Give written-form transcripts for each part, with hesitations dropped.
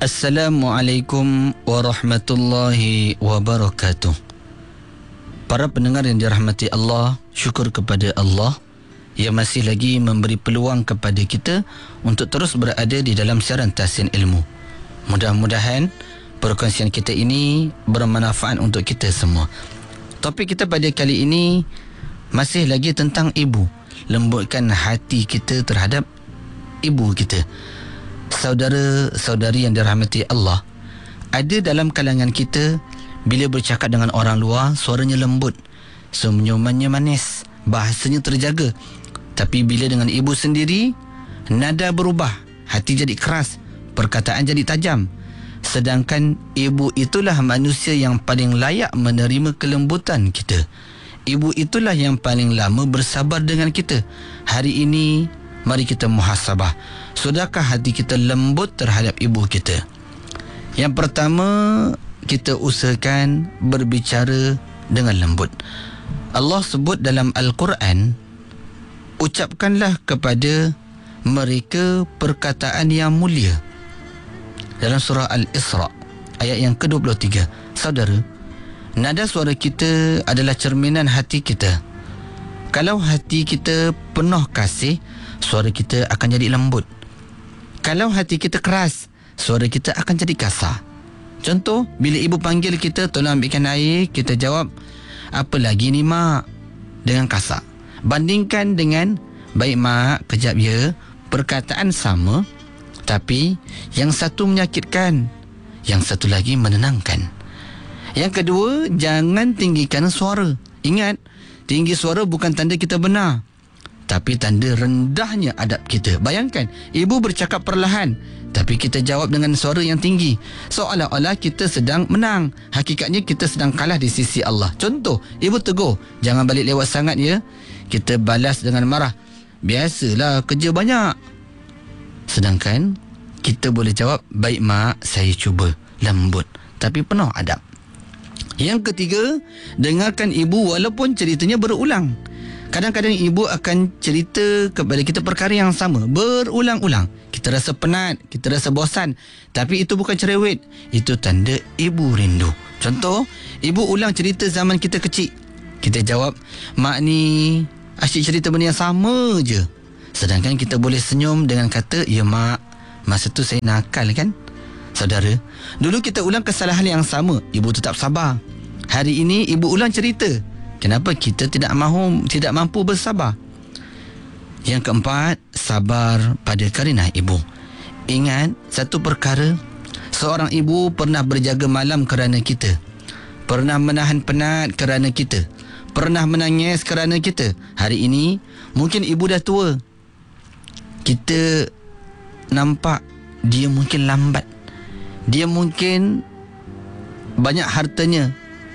Assalamualaikum warahmatullahi wabarakatuh. Para pendengar yang dirahmati Allah, syukur kepada Allah yang masih lagi memberi peluang kepada kita untuk terus berada di dalam siaran Tahsin Ilmu. Mudah-mudahan perkongsian kita ini bermanfaat untuk kita semua. Topik kita pada kali ini masih lagi tentang ibu. Lembutkan hati kita terhadap ibu kita. Saudara-saudari yang dirahmati Allah, ada dalam kalangan kita bila bercakap dengan orang luar, suaranya lembut, senyumannya manis, bahasanya terjaga. Tapi bila dengan ibu sendiri, nada berubah, hati jadi keras, perkataan jadi tajam. Sedangkan ibu itulah manusia yang paling layak menerima kelembutan kita. Ibu itulah yang paling lama bersabar dengan kita. Hari ini, mari kita muhasabah. Sudahkah hati kita lembut terhadap ibu kita? Yang pertama, kita usahakan berbicara dengan lembut. Allah sebut dalam Al-Quran, ucapkanlah kepada mereka perkataan yang mulia. Dalam surah Al-Isra, ayat yang ke-23. Saudara, nada suara kita adalah cerminan hati kita. Kalau hati kita penuh kasih, suara kita akan jadi lembut. Kalau hati kita keras, suara kita akan jadi kasar. Contoh, bila ibu panggil kita, tolong ambilkan air, kita jawab, apa lagi ni mak? Dengan kasar. Bandingkan dengan, baik mak, kejap ya. Perkataan sama, tapi yang satu menyakitkan, yang satu lagi menenangkan. Yang kedua, jangan tinggikan suara. Ingat, tinggi suara bukan tanda kita benar, tapi tanda rendahnya adab kita. Bayangkan, ibu bercakap perlahan, tapi kita jawab dengan suara yang tinggi. Seolah-olah kita sedang menang. Hakikatnya kita sedang kalah di sisi Allah. Contoh, ibu tegur, jangan balik lewat sangat ya. Kita balas dengan marah, biasalah kerja banyak. Sedangkan kita boleh jawab, baik mak, saya cuba. Lembut, tapi penuh adab. Yang ketiga, dengarkan ibu walaupun ceritanya berulang. Kadang-kadang ibu akan cerita kepada kita perkara yang sama berulang-ulang. Kita rasa penat, kita rasa bosan, tapi itu bukan cerewet, itu tanda ibu rindu. Contoh, ibu ulang cerita zaman kita kecil. Kita jawab, mak ni asyik cerita benda yang sama je. Sedangkan kita boleh senyum dengan kata, ya mak, masa tu saya nakal kan. Saudara, dulu kita ulang kesalahan yang sama, ibu tetap sabar. Hari ini ibu ulang cerita, kenapa kita tidak mampu bersabar? Yang keempat, sabar pada karenah ibu. Ingat satu perkara, seorang ibu pernah berjaga malam kerana kita, pernah menahan penat kerana kita, pernah menangis kerana kita. Hari ini mungkin ibu dah tua. Kita nampak dia mungkin lambat, dia mungkin banyak hartanya,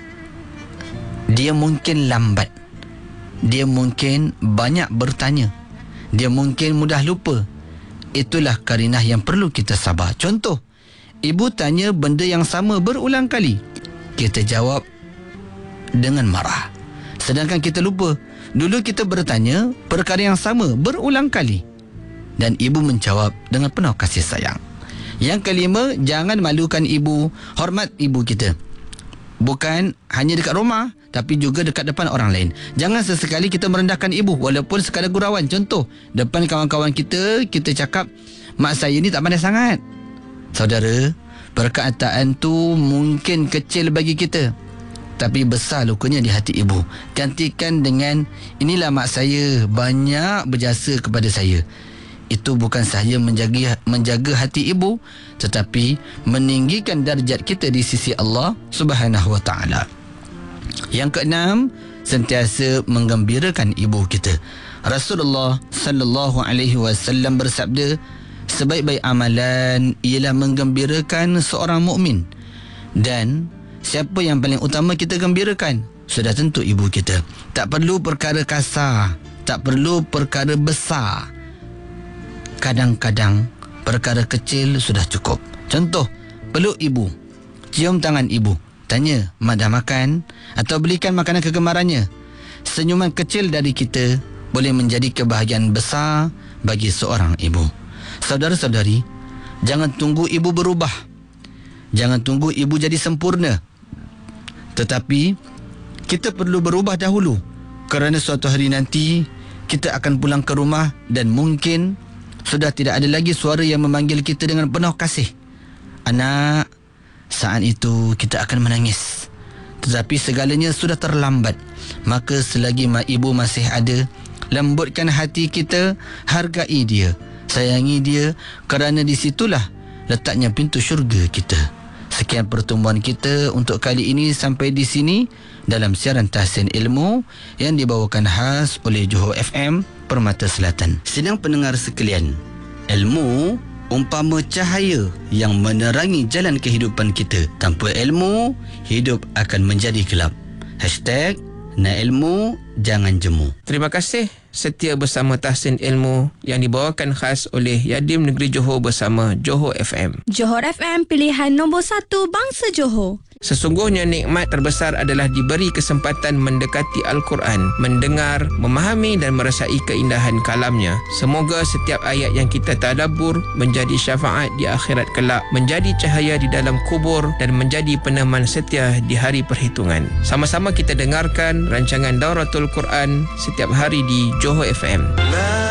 dia mungkin lambat, dia mungkin banyak bertanya, dia mungkin mudah lupa. Itulah karenah yang perlu kita sabar. Contoh, ibu tanya benda yang sama berulang kali, kita jawab dengan marah. Sedangkan kita lupa, dulu kita bertanya perkara yang sama berulang kali, dan ibu menjawab dengan penuh kasih sayang. Yang kelima, jangan malukan ibu, hormat ibu kita. Bukan hanya dekat rumah, tapi juga dekat depan orang lain. Jangan sesekali kita merendahkan ibu, walaupun sekadar gurauan. Contoh, depan kawan-kawan kita, kita cakap, mak saya ni tak pandai sangat. Saudara, perkataan tu mungkin kecil bagi kita, tapi besar lukanya di hati ibu. Gantikan dengan, inilah mak saya, banyak berjasa kepada saya. Itu bukan sahaja menjaga hati ibu, tetapi meninggikan darjat kita di sisi Allah Subhanahu wa ta'ala. Yang keenam, sentiasa menggembirakan ibu kita. Rasulullah sallallahu alaihi wasallam bersabda, sebaik-baik amalan ialah menggembirakan seorang mukmin. Dan siapa yang paling utama kita gembirakan? Sudah tentu ibu kita. Tak perlu perkara kasar, tak perlu perkara besar. Kadang-kadang perkara kecil sudah cukup. Contoh, peluk ibu, cium tangan ibu, tanya, mak dah makan? Atau belikan makanan kegemarannya. Senyuman kecil dari kita boleh menjadi kebahagiaan besar bagi seorang ibu. Saudara-saudari, jangan tunggu ibu berubah Jangan tunggu ibu jadi sempurna. Tetapi kita perlu berubah dahulu, kerana suatu hari nanti kita akan pulang ke rumah dan mungkin sudah tidak ada lagi suara yang memanggil kita dengan penuh kasih. Anak, saat itu kita akan menangis. Tetapi segalanya sudah terlambat. Maka selagi mak ibu masih ada, lembutkan hati kita, hargai dia, sayangi dia, kerana di situlah letaknya pintu syurga kita. Sekian pertemuan kita untuk kali ini sampai di sini dalam siaran Tahsin Ilmu yang dibawakan khas oleh Johor FM Permata Selatan. Sidang pendengar sekalian, ilmu umpama cahaya yang menerangi jalan kehidupan kita. Tanpa ilmu, hidup akan menjadi gelap. #Nak ilmu, jangan jemu. Terima kasih setia bersama Tahsin Ilmu yang dibawakan khas oleh Yadim Negeri Johor bersama Johor FM. Johor FM, pilihan nombor 1 bangsa Johor. Sesungguhnya nikmat terbesar adalah diberi kesempatan mendekati Al-Quran, mendengar, memahami dan merasai keindahan kalamnya. Semoga setiap ayat yang kita tadabbur menjadi syafaat di akhirat kelak, menjadi cahaya di dalam kubur dan menjadi peneman setia di hari perhitungan. Sama-sama kita dengarkan rancangan Dauratul Quran setiap hari di Johor FM.